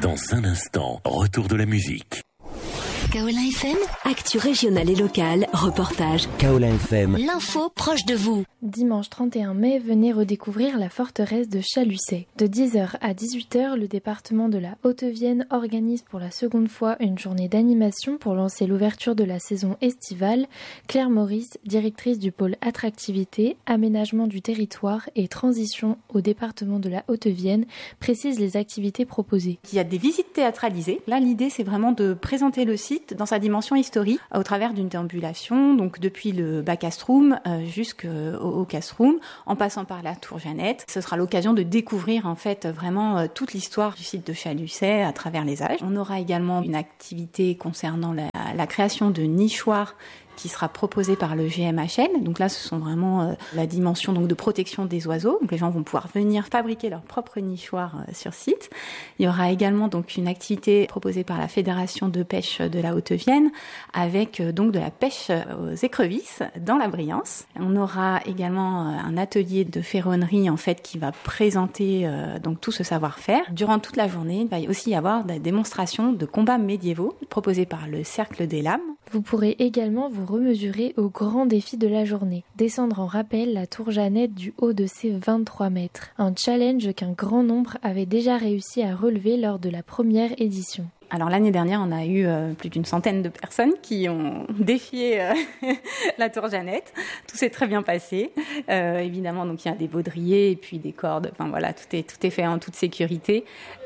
Dans un instant, retour de la musique. Kaolin FM, actu régionale et locale, reportage. Kaolin FM, l'info proche de vous. Dimanche 31 mai, venez redécouvrir la forteresse de Chalusset. De 10h à 18h, le département de la Haute-Vienne organise pour la seconde fois une journée d'animation pour lancer l'ouverture de la saison estivale. Claire Maurice, directrice du pôle attractivité, aménagement du territoire et transition au département de la Haute-Vienne, précise les activités proposées. Il y a des visites théâtralisées. Là, l'idée, c'est vraiment de présenter le site dans sa dimension historique au travers d'une déambulation, donc depuis le back-cast-room jusqu'au cast-room, en passant par la tour Jeannette. Ce sera l'occasion de découvrir en fait vraiment toute l'histoire du site de Chalusset à travers les âges. On aura également une activité concernant la création de nichoirs qui sera proposée par le GMHL. Donc là, ce sont vraiment la dimension donc de protection des oiseaux. Donc les gens vont pouvoir venir fabriquer leur propre nichoir sur site. Il y aura également donc une activité proposée par la Fédération de pêche de la Haute-Vienne avec donc de la pêche aux écrevisses dans la Briance. On aura également un atelier de ferronnerie en fait qui va présenter donc tout ce savoir-faire. Durant toute la journée, il va aussi y avoir des démonstrations de combats médiévaux proposées par le Cercle des Lames. Vous pourrez également vous remesurer au grand défi de la journée. Descendre en rappel la tour Jeannette du haut de ses 23 mètres. Un challenge qu'un grand nombre avait déjà réussi à relever lors de la première édition. Alors l'année dernière, on a eu plus d'une centaine de personnes qui ont défié la tour Jeannette. Tout s'est très bien passé. Évidemment, donc il y a des baudriers et puis des cordes. Enfin voilà, tout est fait en toute sécurité.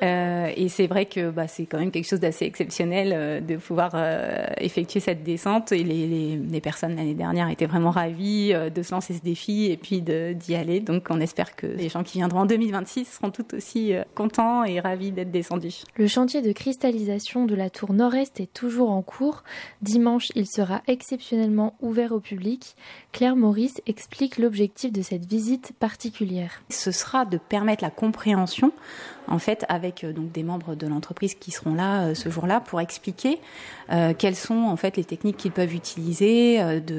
Et c'est vrai que c'est quand même quelque chose d'assez exceptionnel de pouvoir effectuer cette descente. Et les personnes l'année dernière étaient vraiment ravies de se lancer ce défi et puis d'y aller. Donc on espère que les gens qui viendront en 2026 seront tout aussi contents et ravis d'être descendus. Le chantier de cristallisation de la tour nord-est est toujours en cours. Dimanche, il sera exceptionnellement ouvert au public. Claire Maurice explique l'objectif de cette visite particulière. Ce sera de permettre la compréhension en fait avec donc des membres de l'entreprise qui seront là ce jour-là pour expliquer quelles sont en fait les techniques qu'ils peuvent utiliser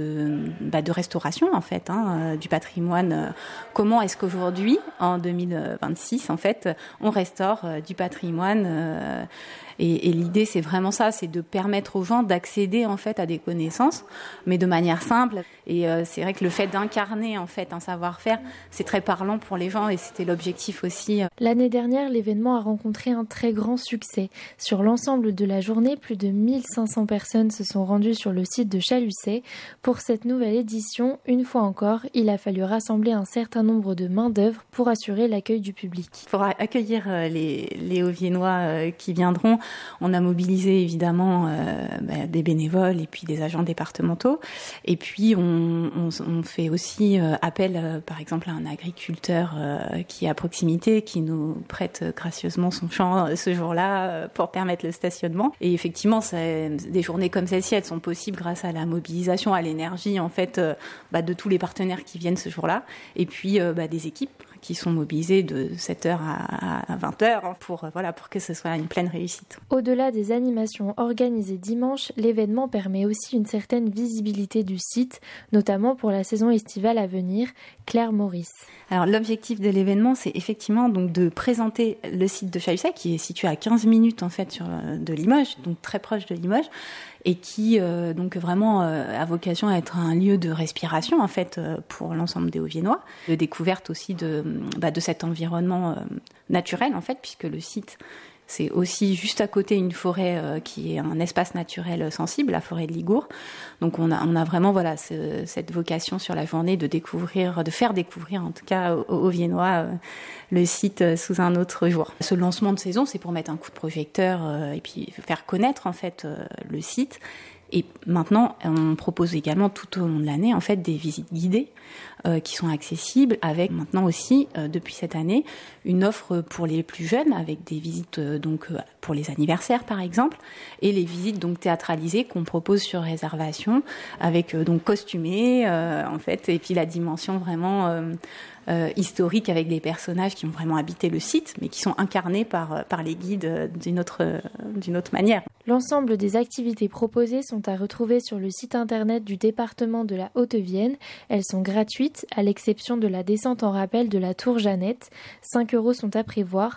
de restauration en fait du patrimoine. Comment est-ce qu'aujourd'hui en 2026 en fait on restaure du patrimoine et l'idée c'est vraiment ça, c'est de permettre aux gens d'accéder en fait à des connaissances mais de manière simple et c'est vrai que le fait d'incarner en fait un savoir-faire c'est très parlant pour les gens et c'était l'objectif aussi. L'année dernière, l'événement a rencontré un très grand succès. Sur l'ensemble de la journée, plus de 1500 personnes se sont rendues sur le site de Chalusset. Pour cette nouvelle édition, une fois encore, il a fallu rassembler un certain nombre de main-d'œuvre pour assurer l'accueil du public. Pour accueillir les Hauts-Viennois qui viendront, on a mobilisé évidemment des bénévoles et puis des agents départementaux. Et puis on fait aussi appel par exemple à un agriculteur qui est à proximité, qui nous prête gracieusement son champ ce jour-là pour permettre le stationnement. Et effectivement, des journées comme celle-ci, elles sont possibles grâce à la mobilisation, à l'énergie en fait de tous les partenaires qui viennent ce jour-là. Et puis des équipes qui sont mobilisées de 7h à 20h pour que ce soit une pleine réussite. Au-delà des animations organisées dimanche, l'événement permet aussi une certaine visibilité du site, notamment pour la saison estivale à venir. Claire Maurice. Alors l'objectif de l'événement, c'est effectivement donc de présenter le site de Chalusset qui est situé à 15 minutes en fait de Limoges, donc très proche de Limoges, et qui donc vraiment a vocation à être un lieu de respiration en fait pour l'ensemble des Hauts-Viennois, de découverte aussi de cet environnement naturel en fait, puisque le site c'est aussi juste à côté une forêt qui est un espace naturel sensible, la forêt de Ligourd. Donc on a vraiment cette vocation sur la journée de faire découvrir en tout cas aux Viennois le site sous un autre jour. Ce lancement de saison, c'est pour mettre un coup de projecteur et puis faire connaître en fait le site. Et maintenant, on propose également tout au long de l'année en fait des visites guidées qui sont accessibles avec maintenant aussi depuis cette année une offre pour les plus jeunes avec des visites pour les anniversaires par exemple et les visites donc théâtralisées qu'on propose sur réservation avec donc costumés en fait et puis la dimension vraiment historique avec des personnages qui ont vraiment habité le site mais qui sont incarnés par les guides d'une autre manière. L'ensemble des activités proposées sont à retrouver sur le site internet du département de la Haute-Vienne. Elles sont gratuites à l'exception de la descente en rappel de la tour Jeannette. 5 € sont à prévoir.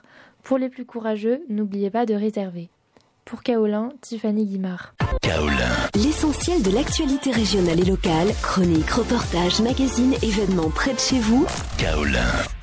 Pour les plus courageux, n'oubliez pas de réserver. Pour Kaolin, Tiffany Guimard. Kaolin. L'essentiel de l'actualité régionale et locale, chroniques, reportages, magazines, événements près de chez vous. Kaolin.